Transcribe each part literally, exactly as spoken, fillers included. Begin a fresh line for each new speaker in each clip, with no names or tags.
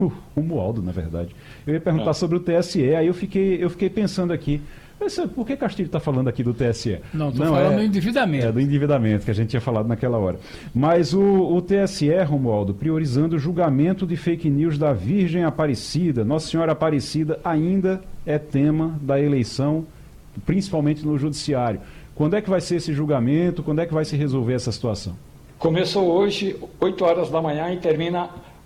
o Romualdo, na verdade. Eu ia perguntar
É.
sobre o T S E, aí eu fiquei, eu fiquei pensando aqui, mas, por que Castilho está falando aqui do T S E?
Não, estou falando
é,
do endividamento.
É, do endividamento, que a gente tinha falado naquela hora. Mas o, o T S E, Romualdo, priorizando o julgamento de fake news da Virgem Aparecida. Nossa Senhora Aparecida ainda é tema da eleição, principalmente no Judiciário. Quando é que vai ser esse julgamento? Quando é que vai se resolver essa situação?
Começou hoje, oito horas da manhã, e termina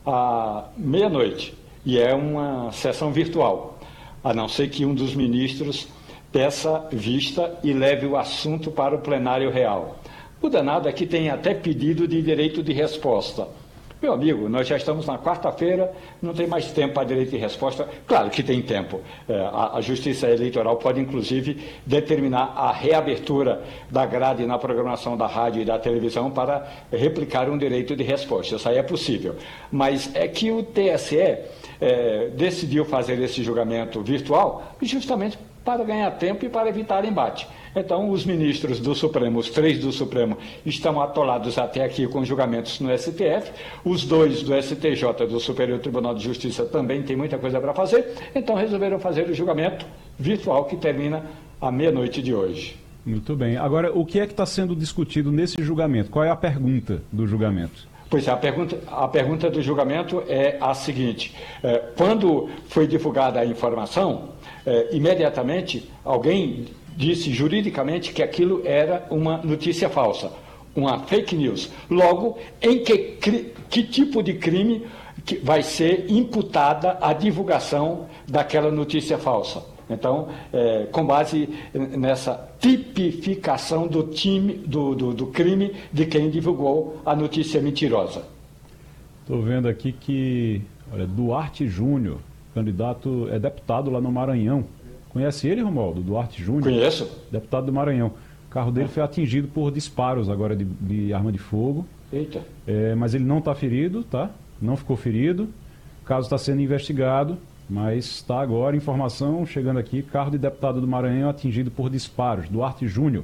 à meia-noite. E é uma sessão virtual, a não ser que um dos ministros peça vista e leve o assunto para o plenário real. O danado é que tem até pedido de direito de resposta. Meu amigo, nós já estamos na quarta-feira, não tem mais tempo para direito de resposta. Claro que tem tempo. É, a, a Justiça Eleitoral pode, inclusive, determinar a reabertura da grade na programação da rádio e da televisão para replicar um direito de resposta. Isso aí é possível. Mas é que o T S E é, decidiu fazer esse julgamento virtual justamente para ganhar tempo e para evitar embate. Então, os ministros do Supremo, os três do Supremo, estão atolados até aqui com julgamentos no S T F, os dois do S T J, do Superior Tribunal de Justiça, também tem muita coisa para fazer, então resolveram fazer o julgamento virtual que termina à meia-noite de hoje.
Muito bem. Agora, o que é que está sendo discutido nesse julgamento? Qual é a pergunta do julgamento?
Pois é, a pergunta, a pergunta do julgamento é a seguinte: é, quando foi divulgada a informação, é, imediatamente alguém disse juridicamente que aquilo era uma notícia falsa, uma fake news. Logo, em que, que tipo de crime que vai ser imputada a divulgação daquela notícia falsa? Então, é, com base nessa tipificação do, time, do, do, do crime de quem divulgou a notícia mentirosa.
Estou vendo aqui que, olha, Duarte Júnior, candidato, é deputado lá no Maranhão. Conhece ele, Romualdo? Duarte Júnior?
Conheço.
Deputado do Maranhão. O carro dele é. foi atingido por disparos agora de, de arma de fogo.
Eita.
É, mas ele não está ferido, tá? Não ficou ferido. O caso está sendo investigado. Mas está agora informação chegando aqui, carro de deputado do Maranhão atingido por disparos, Duarte Júnior.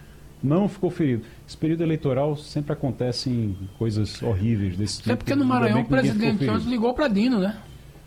Não ficou ferido. Esse período eleitoral sempre acontecem coisas horríveis desse tipo.
É porque no Maranhão o presidente ontem ligou para Dino, né?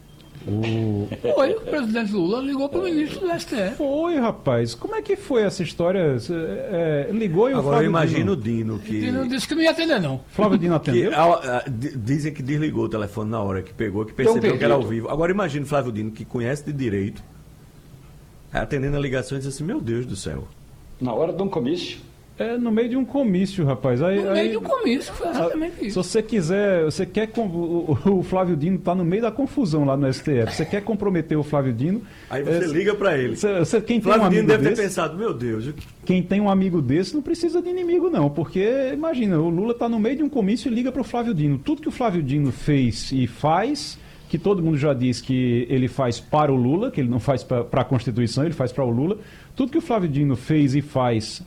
O...
Foi, o presidente Lula ligou para o ministro do S T F.
Foi, rapaz. Como é que foi essa história? É, ligou e o
Agora
Flávio
eu imagino
Dino...
o Dino que...
O Dino disse que não ia atender, não.
Flávio Dino atendeu?
Que, a, a, dizem que desligou o telefone na hora que pegou, que percebeu que era ao vivo. Agora imagina o Flávio Dino, que conhece de direito, atendendo a ligação e diz assim, meu Deus do céu.
Na hora de um comício.
É no meio de um comício, rapaz. Aí,
no
aí,
meio de um comício, foi exatamente
a,
isso.
Se você quiser, você quer. O, o Flávio Dino está no meio da confusão lá no S T F. Você quer comprometer o Flávio Dino.
Aí você é, liga para ele.
Você, você, quem
Flávio
tem um
Dino
amigo
deve
desse,
ter pensado, meu Deus.
Quem tem um amigo desse não precisa de inimigo, não. Porque, imagina, o Lula está no meio de um comício e liga para o Flávio Dino. Tudo que o Flávio Dino fez e faz, que todo mundo já diz que ele faz para o Lula, que ele não faz para a Constituição, ele faz para o Lula. Tudo que o Flávio Dino fez e faz.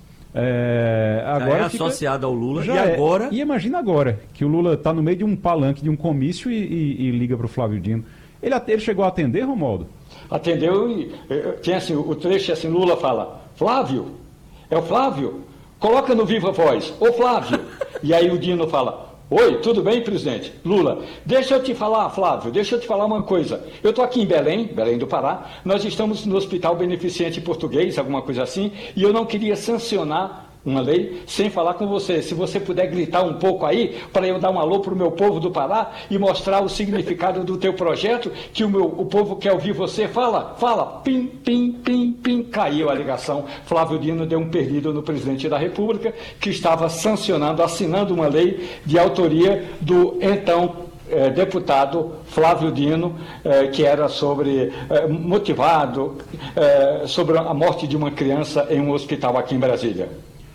É, agora
já é
fica,
associado ao Lula
já
e
é.
agora...
E imagina agora, que o Lula está no meio de um palanque, de um comício e, e, e liga para o Flávio Dino. Ele, ele chegou a atender, Romualdo?
Atendeu e tinha assim, o trecho assim, Lula fala, Flávio, é o Flávio? Coloca no Viva Voz, ô Flávio. E aí o Dino fala, oi, tudo bem, presidente? Lula, deixa eu te falar, Flávio, deixa eu te falar uma coisa. Eu estou aqui em Belém, Belém do Pará, nós estamos no Hospital Beneficente Português, alguma coisa assim, e eu não queria sancionar uma lei sem falar com você. Se você puder gritar um pouco aí, para eu dar um alô para o meu povo do Pará e mostrar o significado do teu projeto, que o, meu, o povo quer ouvir você, fala, fala, pim, pim, pim, pim, caiu a ligação. Flávio Dino deu um perdido no presidente da República, que estava sancionando, assinando uma lei de autoria do então eh, deputado Flávio Dino, eh, que era sobre, eh, motivado eh, sobre a morte de uma criança em um hospital aqui em Brasília.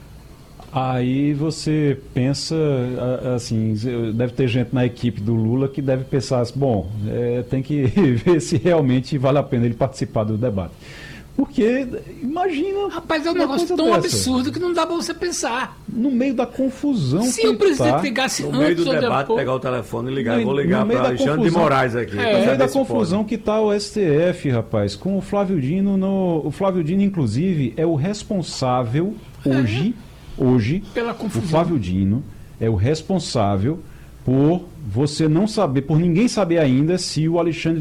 Aí você pensa, assim, deve ter gente na equipe do Lula que deve pensar assim, bom, é, tem que ver se realmente vale a pena ele participar do debate. Porque, imagina...
Rapaz, é um negócio tão dessa. absurdo que não dá para você pensar.
No meio da confusão
Se
que
o presidente
tá,
ficasse
no
antes
meio do
ou
debate,
depois...
pegar o telefone e ligar.
No,
Eu vou ligar para Alexandre de Moraes aqui.
É, no meio da confusão pode. que está o S T F, rapaz, com o Flávio Dino. No, o Flávio Dino, inclusive, é o responsável hoje... É. Hoje,
Pela
o Flávio Dino é o responsável por você não saber, por ninguém saber ainda se o Alexandre